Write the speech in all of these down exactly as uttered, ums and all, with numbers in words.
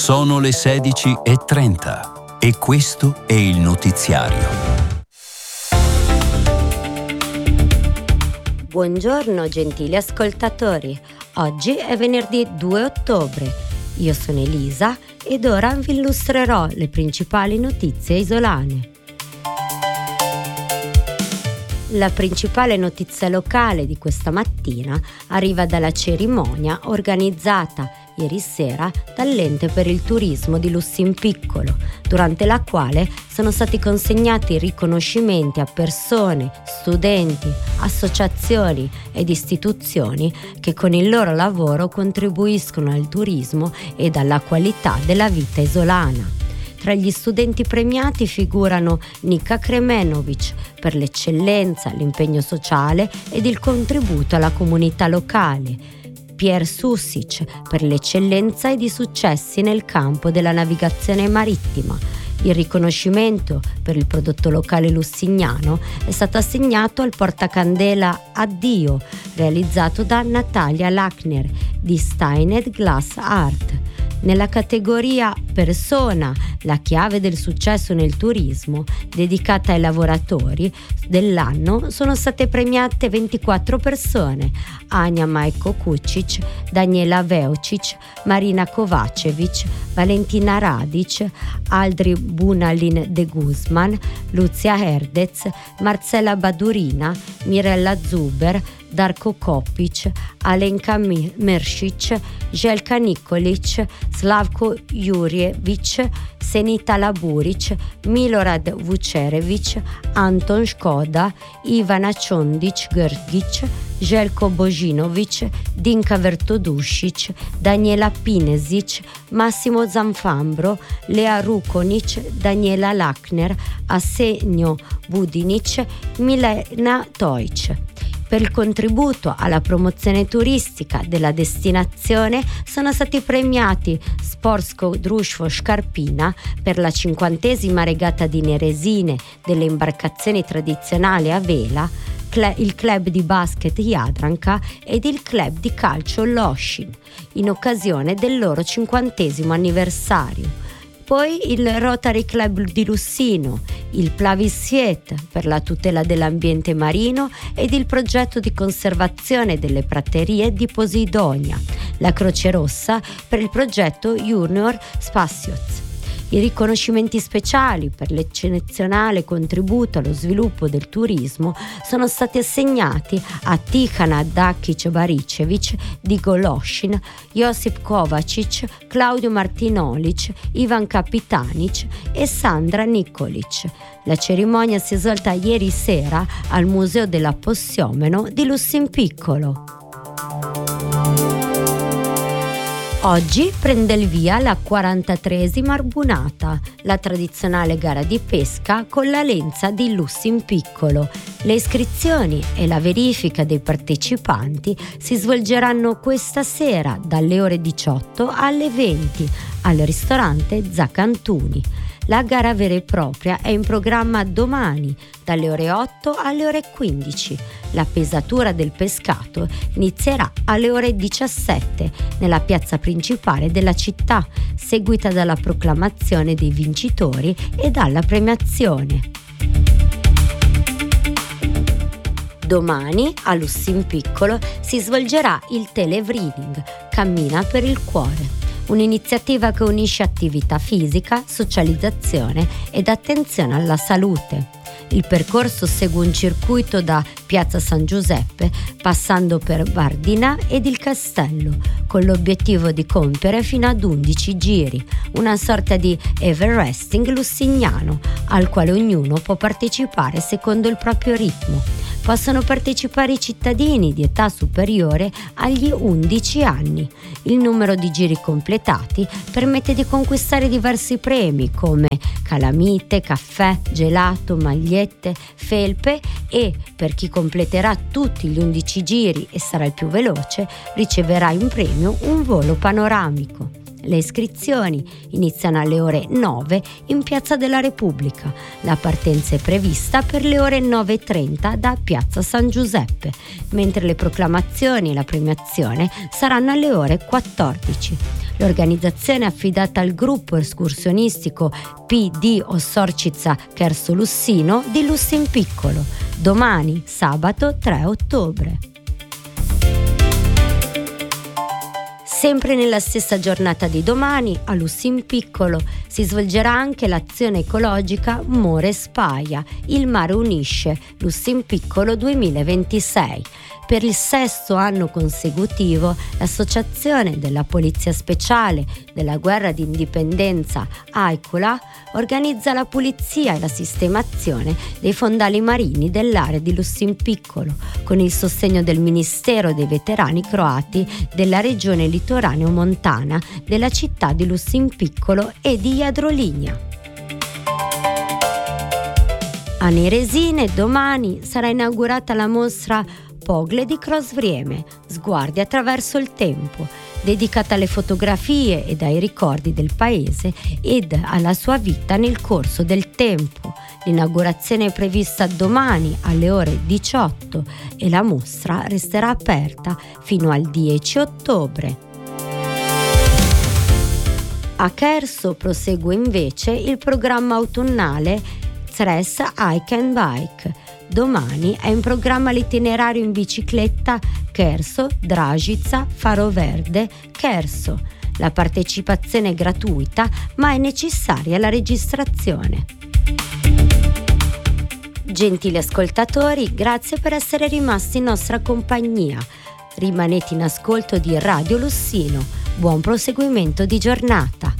Sono le sedici e trenta e questo è il notiziario. Buongiorno gentili ascoltatori, oggi è venerdì due ottobre, io sono Elisa ed ora vi illustrerò le principali notizie isolane. La principale notizia locale di questa mattina arriva dalla cerimonia organizzata ieri sera dall'Ente per il Turismo di Lussinpiccolo, durante la quale sono stati consegnati riconoscimenti a persone, studenti, associazioni ed istituzioni che con il loro lavoro contribuiscono al turismo ed alla qualità della vita isolana. Tra gli studenti premiati figurano Nika Kremenovic per l'eccellenza, l'impegno sociale ed il contributo alla comunità locale, Pier Susic per l'eccellenza ed i successi nel campo della navigazione marittima. Il riconoscimento per il prodotto locale lussignano è stato assegnato al portacandela Addio, realizzato da Natalia Lackner di Steined Glass Art. Nella categoria Persona, la chiave del successo nel turismo, dedicata ai lavoratori dell'anno, sono state premiate ventiquattro persone: Anja Majko Kucic, Daniela Veucic, Marina Kovacevic, Valentina Radic, Aldri Bunalin de Guzman, Luzia Herdez, Marcela Badurina, Mirella Zuber, Darko Kopic, Alenka Meršić, Željka Nikolić, Slavko Jurjević, Senita Laburić, Milorad Vučerević, Anton Škoda, Ivana Čondić-Grgić, Željko Božinović, Dinka Vertodušić, Daniela Pinezić, Massimo Zanfambro, Lea Rukonić, Daniela Lackner, Asenjo Budinić, Milena Tojč. Per il contributo alla promozione turistica della destinazione sono stati premiati Sportsko Društvo Škarpina per la cinquantesima regata di Neresine delle imbarcazioni tradizionali a vela, il club di basket Jadranka ed il club di calcio Lošinj, in occasione del loro cinquantesimo anniversario. Poi il Rotary Club di Lussino, il Plavisiet per la tutela dell'ambiente marino ed il progetto di conservazione delle praterie di Posidonia, la Croce Rossa per il progetto Junior Spacioz. I riconoscimenti speciali per l'eccezionale contributo allo sviluppo del turismo sono stati assegnati a Tihana Dakić-Baričević di Gološin, Josip Kovačić, Claudio Martinolić, Ivan Kapitanić e Sandra Nikolić. La cerimonia si è svolta ieri sera al Museo della Possiomeno di Lussinpiccolo. Oggi prende il via la quarantatreesima Arbunata, la tradizionale gara di pesca con la lenza di Lussinpiccolo. Le iscrizioni e la verifica dei partecipanti si svolgeranno questa sera dalle ore diciotto alle venti al ristorante Zacantuni. La gara vera e propria è in programma domani dalle ore otto alle ore quindici. La pesatura del pescato inizierà alle ore diciassette nella piazza principale della città, seguita dalla proclamazione dei vincitori e dalla premiazione. Domani a Lussinpiccolo si svolgerà il Televreading Cammina per il cuore, un'iniziativa che unisce attività fisica, socializzazione ed attenzione alla salute. Il percorso segue un circuito da Piazza San Giuseppe, passando per Vardina ed il Castello, con l'obiettivo di compiere fino ad undici giri, una sorta di Everesting lussignano, al quale ognuno può partecipare secondo il proprio ritmo. Possono partecipare i cittadini di età superiore agli undici anni. Il numero di giri completati permette di conquistare diversi premi come calamite, caffè, gelato, magliette, felpe e, per chi completerà tutti gli undici giri e sarà il più veloce, riceverà in premio un volo panoramico. Le iscrizioni iniziano alle ore nove in Piazza della Repubblica. La partenza è prevista per le ore nove e trenta da Piazza San Giuseppe, mentre le proclamazioni e la premiazione saranno alle ore quattordici. L'organizzazione è affidata al gruppo escursionistico P D Ossorcica Cherso Lussino di Lussin Piccolo, domani sabato tre ottobre. Sempre nella stessa giornata di domani, a Lussin Piccolo, si svolgerà anche l'azione ecologica More Spaia, il mare unisce, Lussin Piccolo duemilaventisei. Per il sesto anno consecutivo, l'Associazione della Polizia Speciale della Guerra d'Indipendenza AICOLA organizza la pulizia e la sistemazione dei fondali marini dell'area di Lussin Piccolo, con il sostegno del Ministero dei Veterani Croati della regione litoraneo-montana, della città di Lussin Piccolo e di Jadrolinja. A Neresine domani sarà inaugurata la mostra Pogle di Crossvrieme, sguardi attraverso il tempo, dedicata alle fotografie ed ai ricordi del paese ed alla sua vita nel corso del tempo. L'inaugurazione è prevista domani alle ore diciotto e la mostra resterà aperta fino al dieci ottobre. A Cherso prosegue invece il programma autunnale Tres Hike and Bike. Domani è in programma l'itinerario in bicicletta Cherso, Dražica, Faro Verde, Cherso. La partecipazione è gratuita, ma è necessaria la registrazione. Gentili ascoltatori, grazie per essere rimasti in nostra compagnia. Rimanete in ascolto di Radio Lussino. Buon proseguimento di giornata.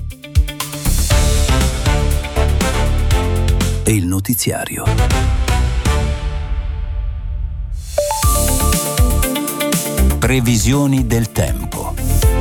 E il notiziario. Previsioni del tempo.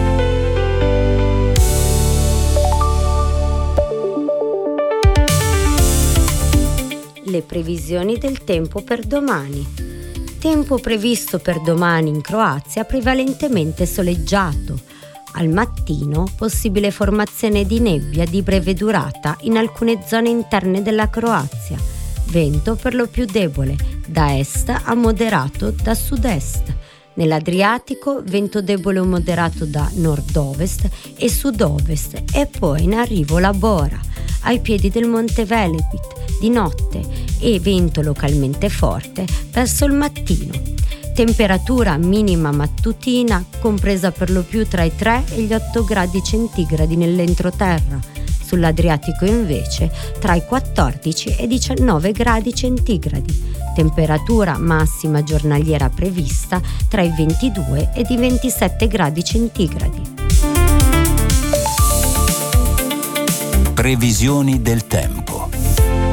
Le previsioni del tempo per domani. Tempo previsto per domani in Croazia prevalentemente soleggiato. Al mattino possibile formazione di nebbia di breve durata in alcune zone interne della Croazia. Vento per lo più debole, da est a moderato da sud-est. Nell'Adriatico vento debole o moderato da nord-ovest e sud-ovest e poi in arrivo la Bora, ai piedi del Monte Velebit, di notte e vento localmente forte verso il mattino. Temperatura minima mattutina compresa per lo più tra i tre e gli otto gradi centigradi nell'entroterra. Sull'Adriatico invece tra i quattordici e i diciannove gradi centigradi. Temperatura massima giornaliera prevista tra i ventidue ed i ventisette gradi centigradi. Previsioni del tempo.